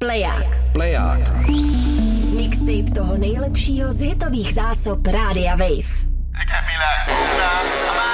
Pleják. Mixtape toho nejlepšího z hitových zásob Rádia Wave. Ik heb hier